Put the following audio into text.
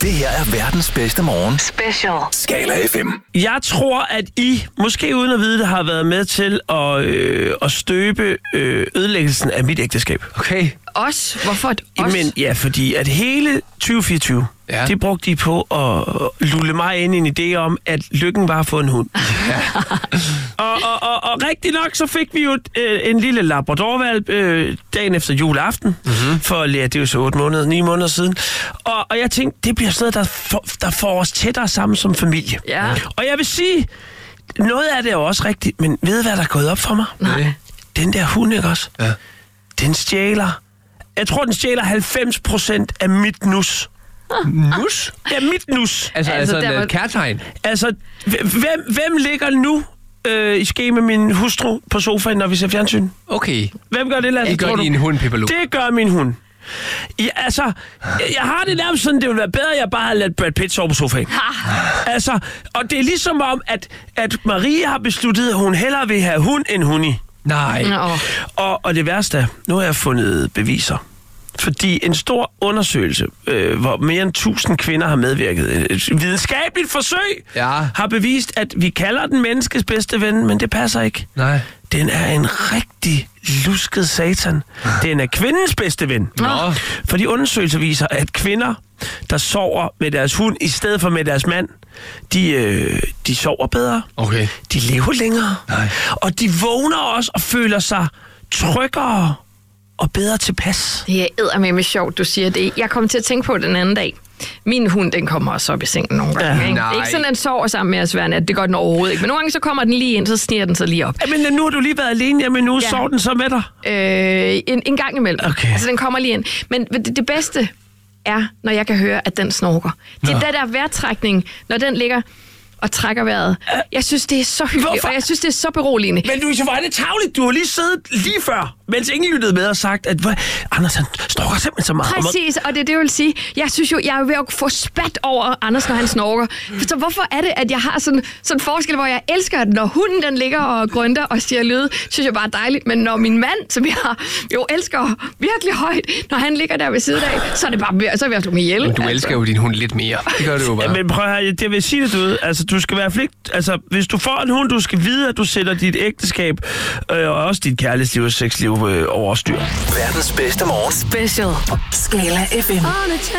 Det her er verdens bedste morgen. Special. Skala FM. Jeg tror, at I, måske uden at vide det, har været med til at støbe ødelæggelsen af mit ægteskab. Okay. Os? Hvorfor os? Men ja, fordi at hele 2024, det brugte de på at lulle mig ind i en idé om, at lykken var at få en hund. Ja. og rigtig nok, så fik vi jo en lille labradorvalp dagen efter juleaften. For det er jo så 9 måneder siden. Og jeg tænkte, det bliver sådan noget, der får os tættere sammen som familie. Ja. Og jeg vil sige, noget af det er jo også rigtigt, men ved I, hvad der er gået op for mig? Nej. Den der hund, ikke også? Ja. Den stjæler. Jeg tror, den stjæler 90% af mit nus. Nus? Ja, mit nus. Altså der et kærtegn? Altså, hvem ligger nu i ske med min hustru på sofaen, når vi ser fjernsyn? Okay. Hvem gør det, Lasse? Det gør din hund, Pipperlo. Det gør min hund. Ja, altså, jeg har det nærmest sådan, det ville være bedre, at jeg bare havde ladet Brad Pitt sove på sofaen. Altså, og det er ligesom om, at Maria har besluttet, at hun hellere vil have hund end hundi. Nej. Og det værste er, nu har jeg fundet beviser. Fordi en stor undersøgelse, hvor mere end 1000 kvinder har medvirket, et videnskabeligt forsøg, har bevist, at vi kalder den menneskes bedste ven, men det passer ikke. Nej. Den er en rigtig lusket satan. Den er kvindens bedste ven. Nå. Fordi undersøgelser viser, at kvinder, der sover med deres hund i stedet for med deres mand, de sover bedre. Okay. De lever længere. Nej. Og de vågner også og føler sig tryggere og bedre tilpas. Det er eddermame sjovt, du siger det. Jeg kom til at tænke på den anden dag. Min hund, den kommer også op i sengen nogle gange. Ikke? Det er ikke sådan, at den sover sammen med os hver nat. Det gør den overhovedet ikke. Men nogle gange så kommer den lige ind, så sniger den sig lige op. Men nu har du lige været alene. Jamen nu sover den så med dig? En gang imellem. Okay. Altså den kommer lige ind. Men det bedste er, når jeg kan høre, at den snorker. Det er den der vejrtrækning, når den ligger og trækker vejret. Jeg synes, det er så hyggeligt, og jeg synes, det er så beroligende. Men du, så var det tarveligt. Du har lige siddet lige før, mens ingen lyttede med og sagt, at Anders, han snorker simpelthen så meget. Præcis, og det er det, jeg vil sige. Jeg synes jo, jeg er ved at få spat over Anders, når han snorker. Så hvorfor er det, at jeg har sådan en forskel, hvor jeg elsker, at når hunden den ligger og grønter og siger lyde, synes jeg bare er dejligt. Men når min mand, som jeg jo elsker virkelig højt, når han ligger der ved siden af, så er det bare så er jeg slå mig ihjel. Men du elsker jo din hund lidt mere. Det gør du jo bare. Ja, men prøv at høre, det vil sige det, du ved. Altså, du skal være flink. Altså, hvis du får en hund, du skal vide, at du sætter dit ægteskab og også dit kærlighedsliv og sexliv over styr. Verdens bedste morgen. Special. Skala FM.